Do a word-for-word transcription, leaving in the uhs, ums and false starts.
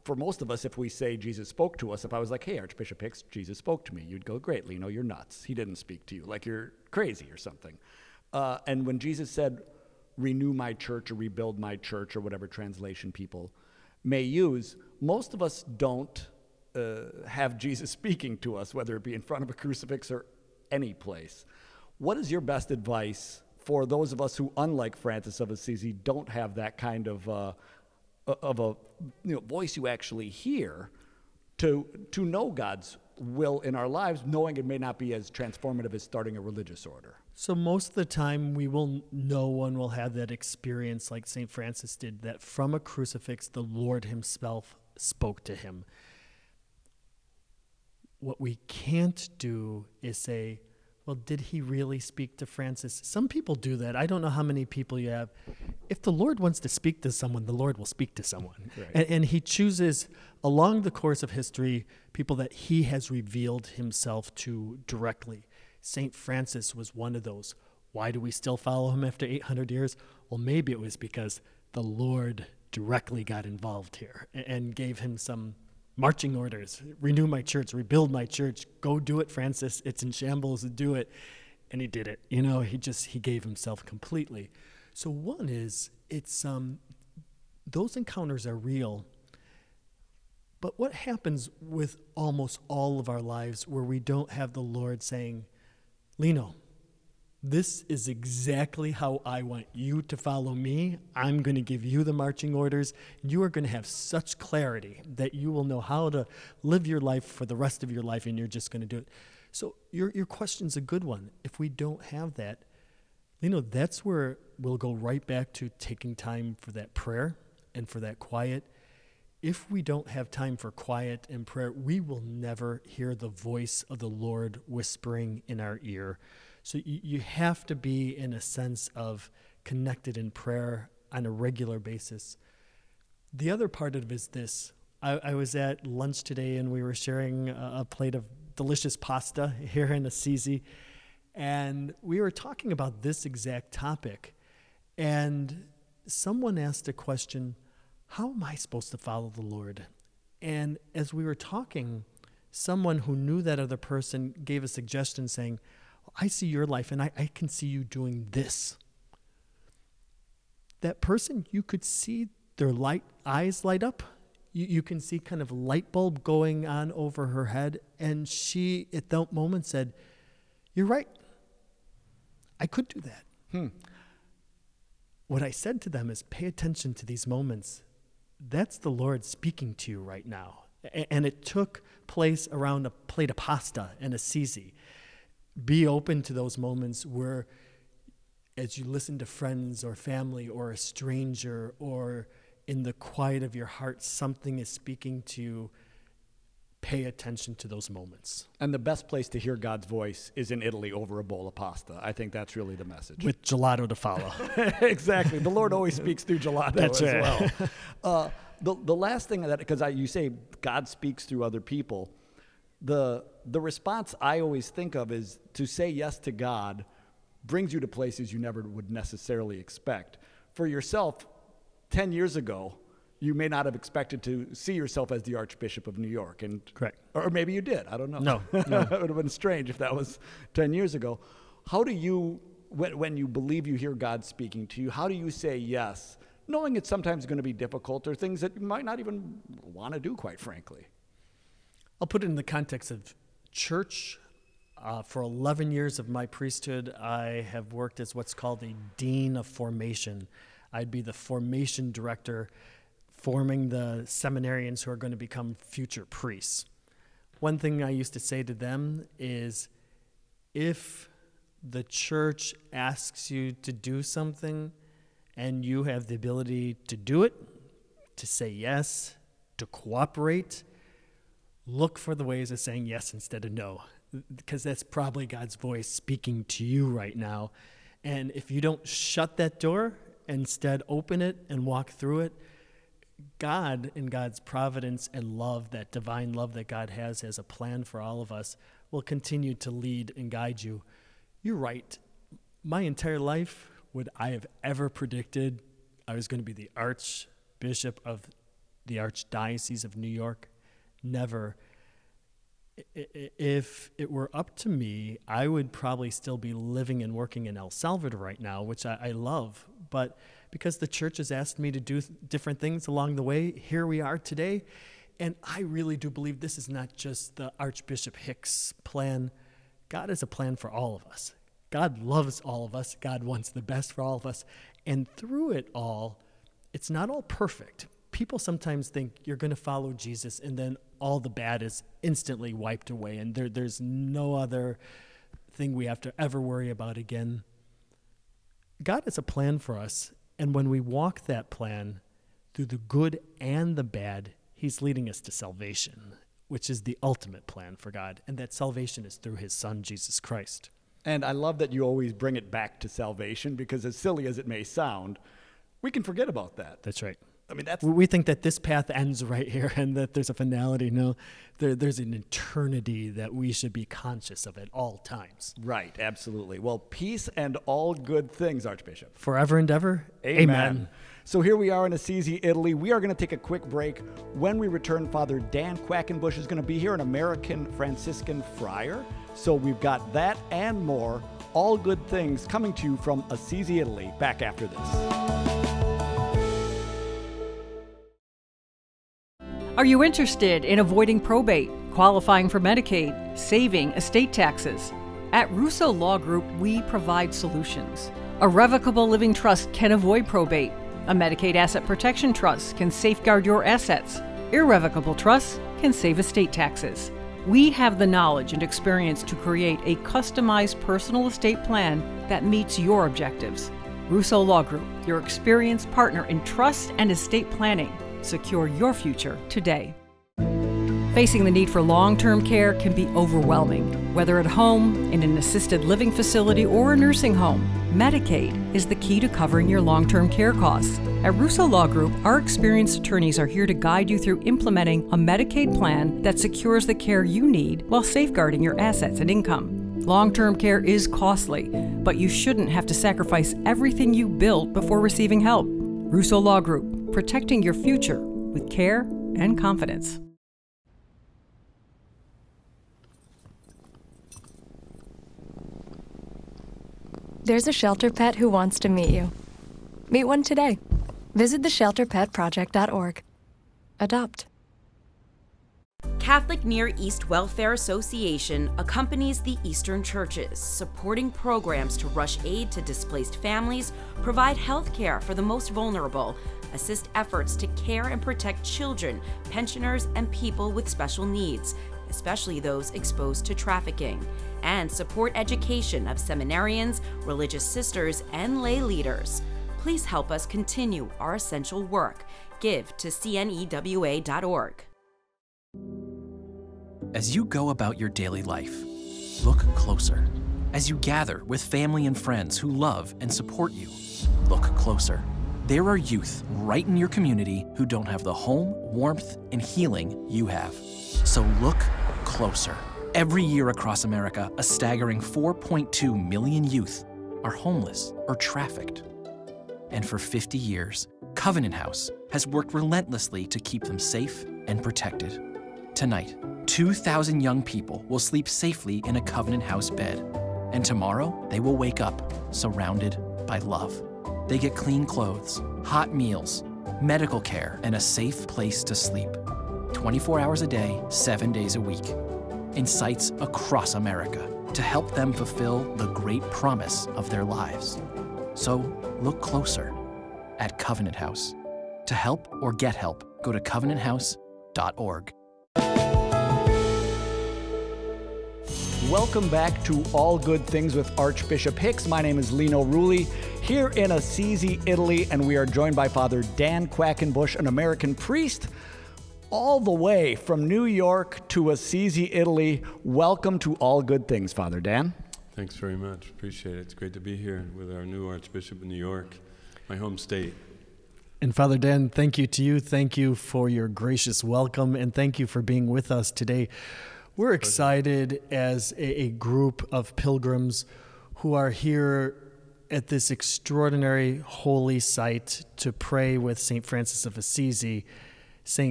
for most of us, if we say Jesus spoke to us, if I was like, hey, Archbishop Hicks, Jesus spoke to me, you'd go, great, Lino, you're nuts. He didn't speak to you, like you're crazy or something. Uh, and when Jesus said, renew my church or rebuild my church or whatever translation people may use, most of us don't uh, have Jesus speaking to us, whether it be in front of a crucifix or any place. What is your best advice for those of us who, unlike Francis of Assisi, don't have that kind of uh, of a you know, voice you actually hear to to know God's will in our lives, knowing it may not be as transformative as starting a religious order? So most of the time we will, no one will have that experience like Saint Francis did, that from a crucifix, the Lord himself spoke to him. What we can't do is say, well, did he really speak to Francis? Some people do that. I don't know how many people you have. If the Lord wants to speak to someone, the Lord will speak to someone. Right. And, and he chooses, along the course of history, people that he has revealed himself to directly. Saint Francis was one of those. Why do we still follow him after eight hundred years? Well, maybe it was because the Lord directly got involved here and, and gave him some marching orders. Renew my church, rebuild my church. Go do it, Francis. It's in shambles. Do it. And he did it. You know, he just, he gave himself completely. So one is, it's, um, those encounters are real. But what happens with almost all of our lives where we don't have the Lord saying, Lino, this is exactly how I want you to follow me. I'm going to give you the marching orders. You are going to have such clarity that you will know how to live your life for the rest of your life, and you're just going to do it. So your your question's a good one. If we don't have that, Lino, that's where we'll go right back to taking time for that prayer and for that quiet. If we don't have time for quiet and prayer, we will never hear the voice of the Lord whispering in our ear. So you, you have to be in a sense of connected in prayer on a regular basis. The other part of it is this. I, I was at lunch today and we were sharing a, a plate of delicious pasta here in Assisi. And we were talking about this exact topic. And someone asked a question, how am I supposed to follow the Lord? And as we were talking, someone who knew that other person gave a suggestion saying, I see your life and I, I can see you doing this. That person, you could see their light eyes light up. You, you can see kind of light bulb going on over her head. And she, at that moment, said, you're right. I could do that. Hmm. What I said to them is, pay attention to these moments. That's the Lord speaking to you right now. A- and it took place around a plate of pasta in Assisi. Be open to those moments where, as you listen to friends or family or a stranger, or in the quiet of your heart, something is speaking to you, pay attention to those moments. And the best place to hear God's voice is in Italy over a bowl of pasta. I think that's really the message. With gelato to follow. Exactly. The Lord always speaks through gelato That's as right. well. Uh, the, the last thing that, because you say God speaks through other people, the the response I always think of is to say yes to God brings you to places you never would necessarily expect. For yourself, ten years ago, you may not have expected to see yourself as the Archbishop of New York. And Correct. Or maybe you did. I don't know. No, no. It would have been strange if that was ten years ago. How do you, when, when you believe you hear God speaking to you, how do you say yes, knowing it's sometimes going to be difficult or things that you might not even want to do, quite frankly? I'll put it in the context of church. Uh, for eleven years of my priesthood, I have worked as what's called a dean of formation. I'd be the formation director, forming the seminarians who are going to become future priests. One thing I used to say to them is, if the church asks you to do something and you have the ability to do it, to say yes, to cooperate, look for the ways of saying yes instead of no, because that's probably God's voice speaking to you right now. And if you don't shut that door, instead open it and walk through it, God, in God's providence and love, that divine love that God has as a plan for all of us, will continue to lead and guide you. You're right. My entire life, would I have ever predicted I was going to be the Archbishop of the Archdiocese of New York. Never. If it were up to me, I would probably still be living and working in El Salvador right now, which I, I love. But because the church has asked me to do th- different things along the way, here we are today. And I really do believe this is not just the Archbishop Hicks plan. God has a plan for all of us. God loves all of us. God wants the best for all of us. And through it all, it's not all perfect. People sometimes think you're going to follow Jesus and then all the bad is instantly wiped away and there, there's no other thing we have to ever worry about again. God has a plan for us, and when we walk that plan through the good and the bad, he's leading us to salvation, which is the ultimate plan for God, and that salvation is through his Son, Jesus Christ. And I love that you always bring it back to salvation, because as silly as it may sound, we can forget about that. That's right. I mean, that's... We think that this path ends right here and that there's a finality. No, there, there's an eternity that we should be conscious of at all times. Right, absolutely. Well, peace and all good things, Archbishop. Forever and ever. Amen. Amen. So here we are in Assisi, Italy. We are going to take a quick break. When we return, Father Dan Quackenbush is going to be here, an American Franciscan friar. So we've got that and more, all good things, coming to you from Assisi, Italy. Back after this. Are you interested in avoiding probate, qualifying for Medicaid, saving estate taxes? At Russo Law Group, we provide solutions. A revocable living trust can avoid probate. A Medicaid Asset Protection Trust can safeguard your assets. Irrevocable trusts can save estate taxes. We have the knowledge and experience to create a customized personal estate plan that meets your objectives. Russo Law Group, your experienced partner in trust and estate planning. Secure your future today. Facing the need for long-term care can be overwhelming. Whether at home, in an assisted living facility, or a nursing home, Medicaid is the key to covering your long-term care costs. At Russo Law Group, our experienced attorneys are here to guide you through implementing a Medicaid plan that secures the care you need while safeguarding your assets and income. Long-term care is costly, but you shouldn't have to sacrifice everything you built before receiving help. Russo Law Group, protecting your future with care and confidence. There's a shelter pet who wants to meet you. Meet one today. Visit the shelter pet project dot org. Adopt. Catholic Near East Welfare Association accompanies the Eastern churches, supporting programs to rush aid to displaced families, provide health care for the most vulnerable, assist efforts to care and protect children, pensioners, and people with special needs, especially those exposed to trafficking, and support education of seminarians, religious sisters, and lay leaders. Please help us continue our essential work. Give to C N E W A dot org. As you go about your daily life, look closer. As you gather with family and friends who love and support you, look closer. There are youth right in your community who don't have the home, warmth, and healing you have. So look closer. Every year across America, a staggering four point two million youth are homeless or trafficked. And for fifty years, Covenant House has worked relentlessly to keep them safe and protected. Tonight, two thousand young people will sleep safely in a Covenant House bed. And tomorrow, they will wake up surrounded by love. They get clean clothes, hot meals, medical care, and a safe place to sleep. twenty-four hours a day, seven days a week. In sites across America to help them fulfill the great promise of their lives. So look closer at Covenant House. To help or get help, go to covenant house dot org. Welcome back to All Good Things with Archbishop Hicks. My name is Lino Rulli, here in Assisi, Italy, and we are joined by Father Dan Quackenbush, an American priest, all the way from New York to Assisi, Italy. Welcome to All Good Things, Father Dan. Thanks very much. Appreciate it. It's great to be here with our new Archbishop in New York, my home state. And Father Dan, thank you to you. Thank you for your gracious welcome, and thank you for being with us today. We're excited as a, a group of pilgrims who are here at this extraordinary holy site to pray with Saint Francis of Assisi Saint